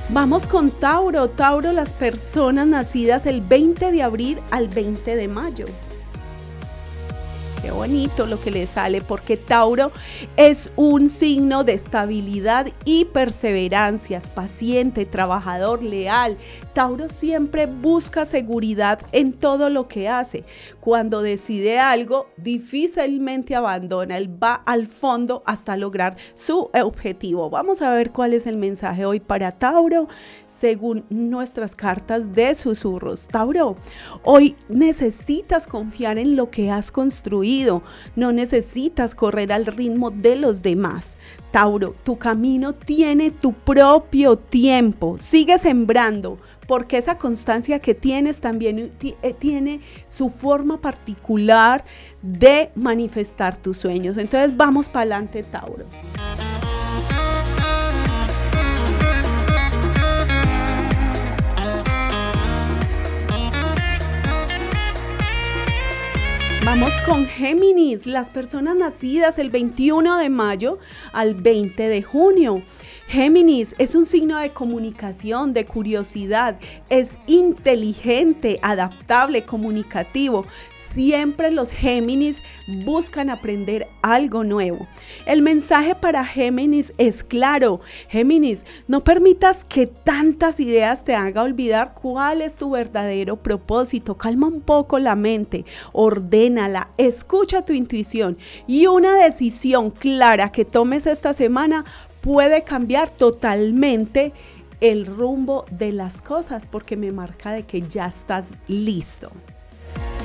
Vamos con Tauro. Tauro, las personas nacidas el 20 de abril al 20 de mayo. Qué bonito lo que le sale, porque Tauro es un signo de estabilidad y perseverancia, es paciente, trabajador, leal. Tauro siempre busca seguridad en todo lo que hace. Cuando decide algo, difícilmente abandona, él va al fondo hasta lograr su objetivo. Vamos a ver cuál es el mensaje hoy para Tauro, según nuestras cartas de susurros. Tauro, hoy necesitas confiar en lo que has construido, no necesitas correr al ritmo de los demás. Tauro, tu camino tiene tu propio tiempo, sigue sembrando, porque esa constancia que tienes también tiene su forma particular de manifestar tus sueños. Entonces vamos para adelante, Tauro. Vamos con Géminis, las personas nacidas el 21 de mayo al 20 de junio. Géminis es un signo de comunicación, de curiosidad, es inteligente, adaptable, comunicativo. Siempre los Géminis buscan aprender algo nuevo. El mensaje para Géminis es claro. Géminis, no permitas que tantas ideas te hagan olvidar cuál es tu verdadero propósito. Calma un poco la mente, ordénala, escucha tu intuición y una decisión clara que tomes esta semana puede cambiar totalmente el rumbo de las cosas, porque me marca de que ya estás listo.